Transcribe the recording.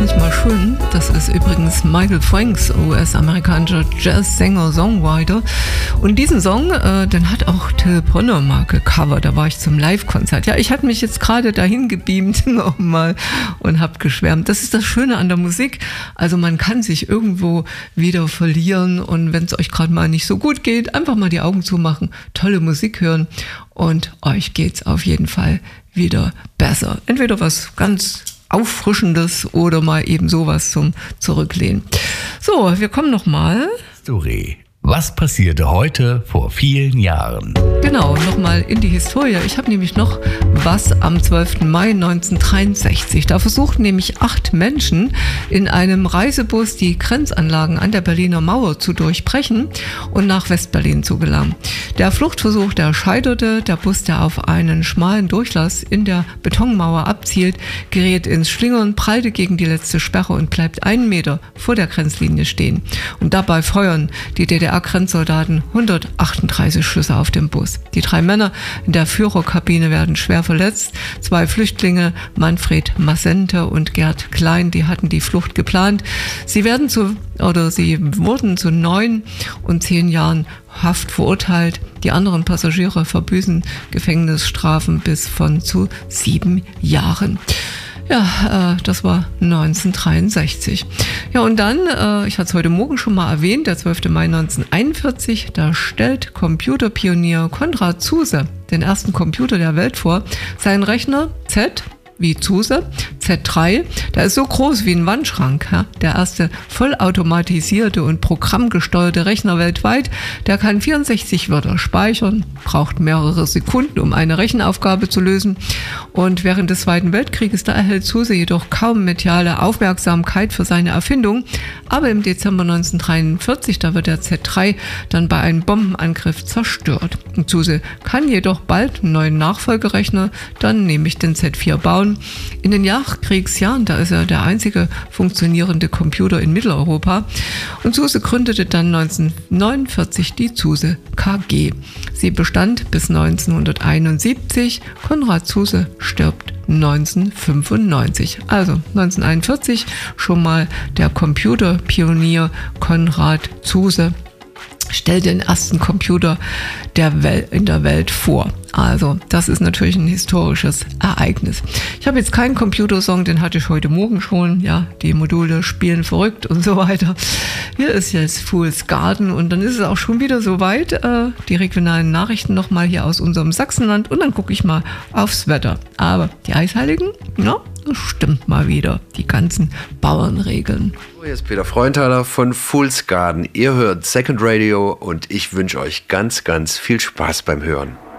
nicht mal schön? Das ist übrigens Michael Franks, US-amerikanischer Jazz-Sänger, Songwriter. Und diesen Song, den hat auch Till Brönner mal gecovert. Da war ich zum Live-Konzert. Ja, ich hatte mich jetzt gerade dahin gebeamt nochmal und habe geschwärmt. Das ist das Schöne an der Musik. Also man kann sich irgendwo wieder verlieren und wenn es euch gerade mal nicht so gut geht, einfach mal die Augen zumachen, tolle Musik hören und euch geht's auf jeden Fall wieder besser. Entweder was ganz Auffrischendes oder mal eben sowas zum Zurücklehnen. So, wir kommen nochmal. Story. Was passierte heute vor vielen Jahren? Genau, nochmal in die Historie. Ich habe nämlich noch was am 12. Mai 1963. Da versuchten nämlich 8 Menschen in einem Reisebus die Grenzanlagen an der Berliner Mauer zu durchbrechen und nach Westberlin zu gelangen. Der Fluchtversuch, der scheiterte. Der Bus, der auf einen schmalen Durchlass in der Betonmauer abzielt, gerät ins Schlingern, prallte gegen die letzte Sperre und bleibt 1 Meter vor der Grenzlinie stehen. Und dabei feuern die DDR-Grenzsoldaten 138 Schüsse auf den Bus. Die 3 Männer in der Führerkabine werden schwer verletzt. 2 Flüchtlinge, Manfred Massente und Gerd Klein, die hatten die Flucht geplant. Sie wurden zu 9 und 10 Jahren Haft verurteilt. Die anderen Passagiere verbüßen Gefängnisstrafen bis von zu 7 Jahren. Ja, das war 1963. Ja, und dann, ich hatte es heute Morgen schon mal erwähnt, der 12. Mai 1941, da stellt Computerpionier Konrad Zuse den ersten Computer der Welt vor. Sein Rechner Z wie Zuse, Z3, der ist so groß wie ein Wandschrank. Ja? Der erste vollautomatisierte und programmgesteuerte Rechner weltweit, der kann 64 Wörter speichern, braucht mehrere Sekunden, um eine Rechenaufgabe zu lösen. Und während des Zweiten Weltkrieges, da erhält Zuse jedoch kaum mediale Aufmerksamkeit für seine Erfindung. Aber im Dezember 1943, da wird der Z3 dann bei einem Bombenangriff zerstört. Und Zuse kann jedoch bald einen neuen Nachfolgerechner, dann nämlich den Z4 bauen. In den Nachkriegsjahren, da ist er der einzige funktionierende Computer in Mitteleuropa. Und Zuse gründete dann 1949 die Zuse KG. Sie bestand bis 1971. Konrad Zuse stirbt 1995. Also 1941 schon mal der Computerpionier Konrad Zuse stellt den ersten Computer in der Welt vor. Also das ist natürlich ein historisches Ereignis. Ich habe jetzt keinen Computersong, den hatte ich heute Morgen schon. Ja, die Module spielen verrückt und so weiter. Hier ist jetzt Fool's Garden und dann ist es auch schon wieder soweit. Die regionalen Nachrichten nochmal hier aus unserem Sachsenland und dann gucke ich mal aufs Wetter. Aber die Eisheiligen, ja, das stimmt mal wieder. Die ganzen Bauernregeln. Hier ist Peter Freundhaler von Fool's Garden. Ihr hört Second Radio und ich wünsche euch ganz, ganz viel Spaß beim Hören.